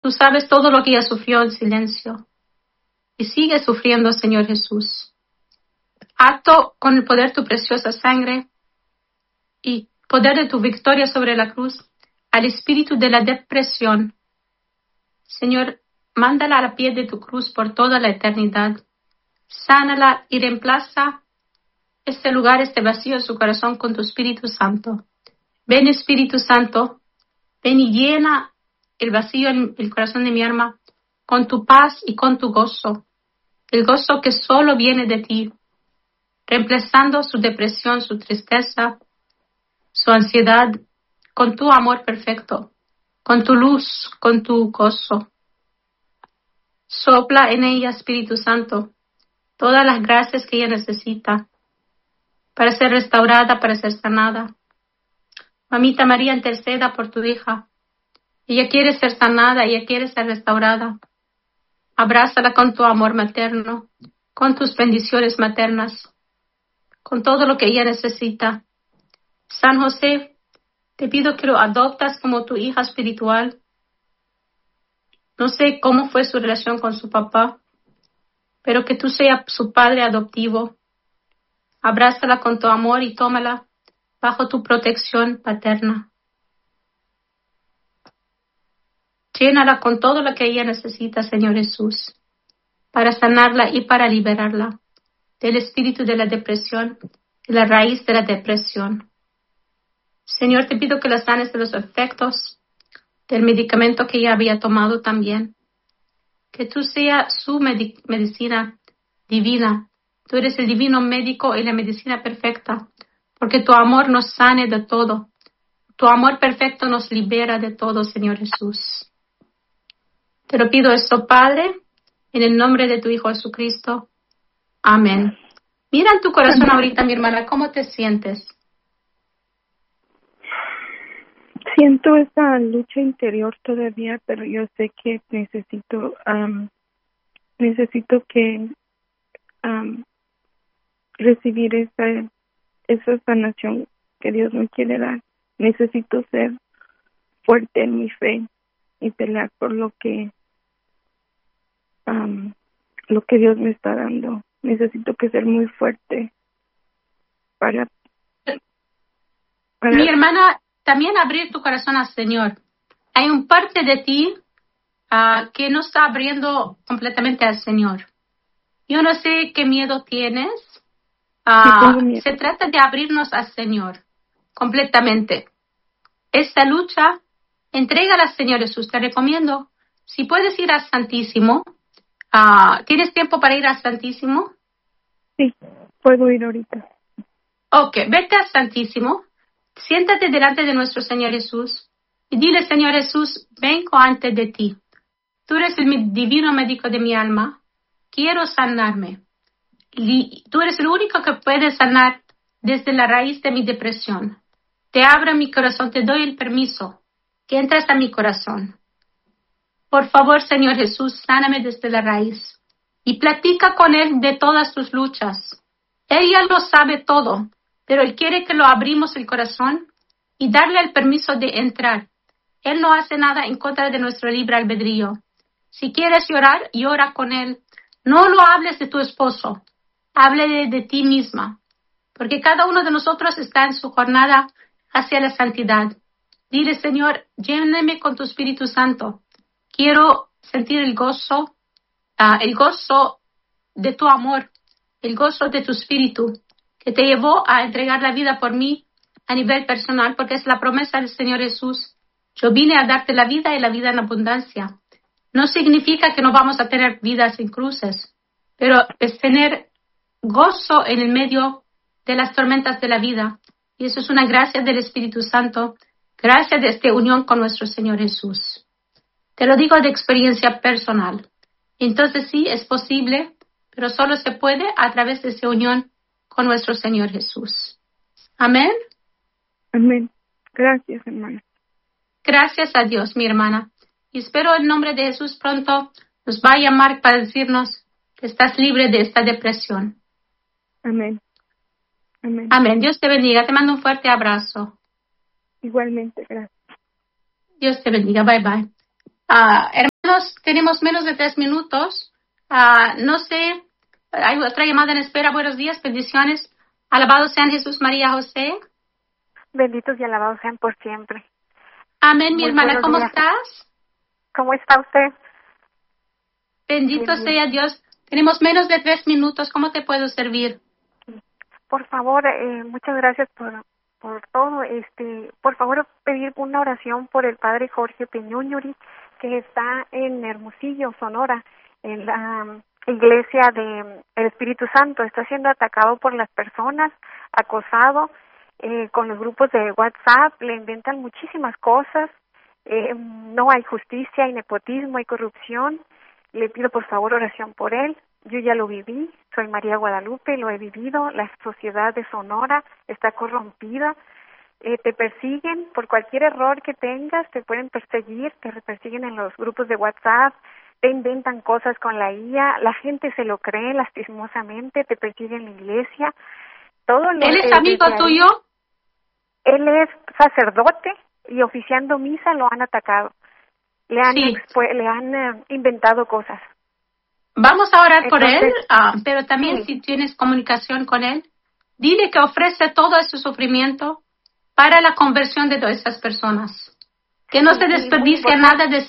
Tú sabes todo lo que ella sufrió en silencio y sigue sufriendo, Señor Jesús. Ato con el poder de tu preciosa sangre y poder de tu victoria sobre la cruz al espíritu de la depresión. Señor, mándala a la pie de tu cruz por toda la eternidad. Sánala y reemplaza este lugar, este vacío en su corazón con tu Espíritu Santo. Ven, Espíritu Santo, ven y llena el vacío en el corazón de mi alma con tu paz y con tu gozo. El gozo que solo viene de ti, reemplazando su depresión, su tristeza, su ansiedad, con tu amor perfecto, con tu luz, con tu gozo. Sopla en ella, Espíritu Santo, todas las gracias que ella necesita para ser restaurada, para ser sanada. Mamita María, interceda por tu hija. Ella quiere ser sanada, ella quiere ser restaurada. Abrázala con tu amor materno, con tus bendiciones maternas, con todo lo que ella necesita. San José, te pido que lo adoptas como tu hija espiritual. No sé cómo fue su relación con su papá, pero que tú seas su padre adoptivo. Abrázala con tu amor y tómala bajo tu protección paterna. Llénala con todo lo que ella necesita, Señor Jesús, para sanarla y para liberarla del espíritu de la depresión, de la raíz de la depresión. Señor, te pido que la sanes de los efectos del medicamento que ella había tomado también. Que tú seas su medicina divina. Tú eres el divino médico y la medicina perfecta, porque tu amor nos sane de todo. Tu amor perfecto nos libera de todo, Señor Jesús. Te lo pido esto, Padre, en el nombre de tu Hijo Jesucristo. Amén. Mira en tu corazón ahorita, mi hermana, ¿cómo te sientes? Siento esa lucha interior todavía, pero yo sé que necesito que recibir esa sanación que Dios me quiere dar. Necesito ser fuerte en mi fe y pelear por lo que Dios me está dando. Necesito que ser muy fuerte para Mi hermana, también abrir tu corazón al Señor. Hay un parte de ti que no está abriendo completamente al Señor. Yo no sé qué miedo tienes. tengo miedo. Se trata de abrirnos al Señor completamente. Esta lucha, entrégala al Señor Jesús. Te recomiendo, si puedes ir al Santísimo. ¿Tienes tiempo para ir al Santísimo? Sí, puedo ir ahorita. Ok, vete al Santísimo. Siéntate delante de nuestro Señor Jesús y dile, Señor Jesús, vengo ante de ti. Tú eres el divino médico de mi alma. Quiero sanarme. Y tú eres el único que puede sanar desde la raíz de mi depresión. Te abro mi corazón, te doy el permiso que entres a mi corazón. Por favor, Señor Jesús, sáname desde la raíz y platica con Él de todas tus luchas. Él ya lo sabe todo, pero Él quiere que lo abrimos el corazón y darle el permiso de entrar. Él no hace nada en contra de nuestro libre albedrío. Si quieres llorar, llora con Él. No lo hables de tu esposo, hable de ti misma, porque cada uno de nosotros está en su jornada hacia la santidad. Dile, Señor, lléname con tu Espíritu Santo. Quiero sentir el gozo de tu amor, el gozo de tu Espíritu, que te llevó a entregar la vida por mí a nivel personal, porque es la promesa del Señor Jesús. Yo vine a darte la vida y la vida en abundancia. No significa que no vamos a tener vidas sin cruces, pero es tener gozo en el medio de las tormentas de la vida. Y eso es una gracia del Espíritu Santo, gracia de esta unión con nuestro Señor Jesús. Te lo digo de experiencia personal. Entonces sí, es posible, pero solo se puede a través de esa unión con nuestro Señor Jesús. Amén. Amén. Gracias, hermana. Gracias a Dios, mi hermana. Y espero en nombre de Jesús pronto nos va a llamar para decirnos que estás libre de esta depresión. Amén. Amén. Amén. Dios te bendiga. Te mando un fuerte abrazo. Igualmente, gracias. Dios te bendiga. Bye, bye. hermanos, tenemos menos de 3 minutos. No sé, hay otra llamada en espera. Buenos días, bendiciones. Alabados sean Jesús, María, José. Benditos y alabados sean por siempre. Amén, mi Muy hermana, buenos ¿cómo días. estás? ¿Cómo está usted? Bendito Bien, sea Dios. Tenemos menos de 3 minutos. ¿Cómo te puedo servir? Por favor, muchas gracias por todo. Por favor, pedir una oración por el padre Jorge Peñuñuri, que está en Hermosillo, Sonora, en la iglesia de el Espíritu Santo. Está siendo atacado por las personas, acosado con los grupos de WhatsApp. Le inventan muchísimas cosas. No hay justicia, hay nepotismo, hay corrupción. Le pido por favor oración por él. Yo ya lo viví, soy María Guadalupe, lo he vivido. La sociedad de Sonora está corrompida. Te persiguen por cualquier error que tengas, te pueden perseguir, te persiguen en los grupos de WhatsApp, te inventan cosas con la IA, la gente se lo cree lastimosamente, te persiguen en la iglesia. ¿Él es amigo tuyo? Él es sacerdote y oficiando misa lo han atacado. Le han inventado cosas. Vamos a orar por él, Entonces, pero también sí. si tienes comunicación con él, dile que ofrece todo ese sufrimiento para la conversión de todas esas personas. Que no se desperdicie nada de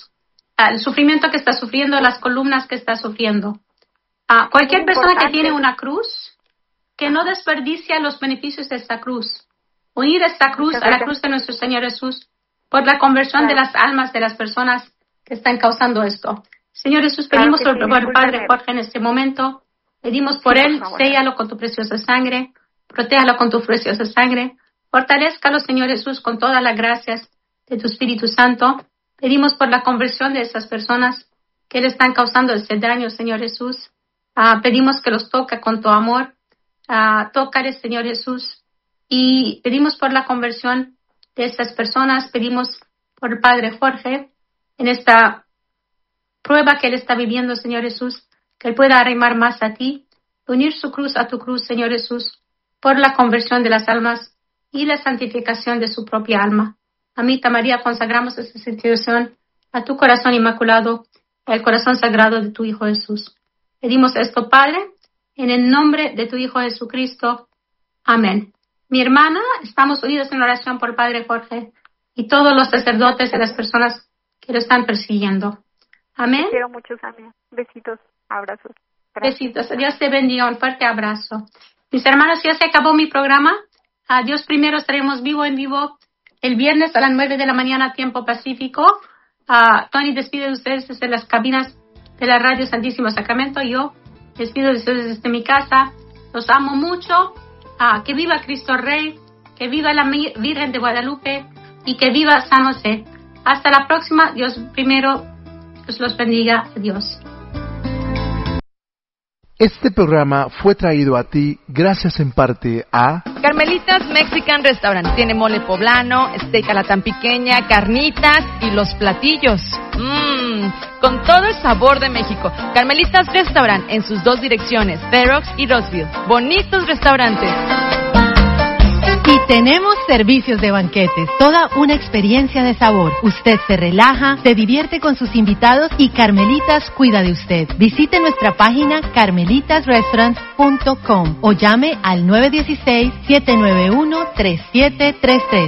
el sufrimiento que está sufriendo, las columnas que está sufriendo. Cualquier persona que tiene una cruz, que no desperdicia los beneficios de esta cruz. Unir esta cruz a la cruz de nuestro Señor Jesús por la conversión de las almas de las personas que están causando esto. Señor Jesús, pedimos por el Padre Jorge en este momento. Pedimos por él, séllalo con tu preciosa sangre, protéjalo con tu preciosa sangre. Fortalézcalo, Señor Jesús, con todas las gracias de tu Espíritu Santo. Pedimos por la conversión de esas personas que le están causando ese daño, Señor Jesús. Pedimos que los toque con tu amor. Tócale, Señor Jesús. Y pedimos por la conversión de estas personas. Pedimos por el Padre Jorge en esta prueba que él está viviendo, Señor Jesús, que él pueda arrimar más a ti, unir su cruz a tu cruz, Señor Jesús, por la conversión de las almas y la santificación de su propia alma. Amita María, consagramos esta situación a tu corazón inmaculado, al corazón sagrado de tu Hijo Jesús. Pedimos esto, Padre, en el nombre de tu Hijo Jesucristo. Amén. Mi hermana, estamos unidos en oración por Padre Jorge y todos los sacerdotes y las personas que lo están persiguiendo. Amén. Te quiero mucho, Samia. Besitos, abrazos. Gracias. Besitos. Dios te bendiga. Un fuerte abrazo. Mis hermanos, ya se acabó mi programa. Dios primero, estaremos en vivo el viernes a las 9 de la mañana, tiempo pacífico. Tony despide de ustedes desde las cabinas de la Radio Santísimo Sacramento. Yo despido de ustedes desde mi casa. Los amo mucho. Que viva Cristo Rey. Que viva la Virgen de Guadalupe. Y que viva San José. Hasta la próxima. Dios primero. Dios los bendiga. Adiós. Este programa fue traído a ti gracias en parte a Carmelitas Mexican Restaurant. Tiene mole poblano, steak a la tan pequeña, carnitas y los platillos. Con todo el sabor de México. Carmelitas Restaurant en sus 2 direcciones, Ferox y Roseville. Bonitos restaurantes. Y tenemos servicios de banquetes, toda una experiencia de sabor. Usted se relaja, se divierte con sus invitados y Carmelitas cuida de usted. Visite nuestra página carmelitasrestaurants.com o llame al 916-791-3733.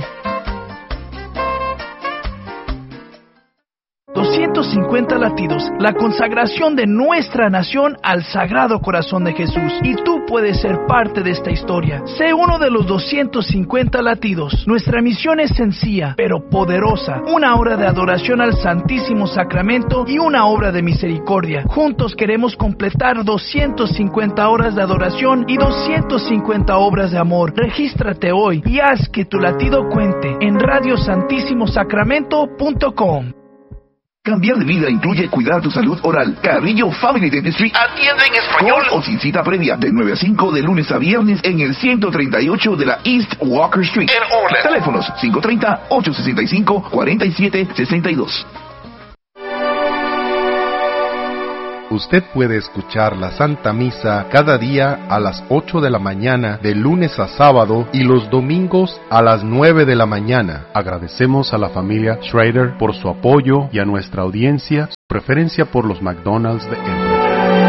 250 latidos, la consagración de nuestra nación al Sagrado Corazón de Jesús. Y tú puedes ser parte de esta historia. Sé uno de los 250 latidos. Nuestra misión es sencilla, pero poderosa. Una obra de adoración al Santísimo Sacramento y una obra de misericordia. Juntos queremos completar 250 horas de adoración y 250 obras de amor. Regístrate hoy y haz que tu latido cuente en radiosantissimosacramento.com. Cambiar de vida incluye cuidar tu salud oral. Carrillo Family Dentistry atiende en español o sin cita previa de 9 a 5 de lunes a viernes en el 138 de la East Walker Street en Orland. Teléfonos 530-865-4762. Usted puede escuchar la Santa Misa cada día a las 8 de la mañana, de lunes a sábado, y los domingos a las 9 de la mañana. Agradecemos a la familia Schrader por su apoyo y a nuestra audiencia Preferencia por los McDonald's de Everett.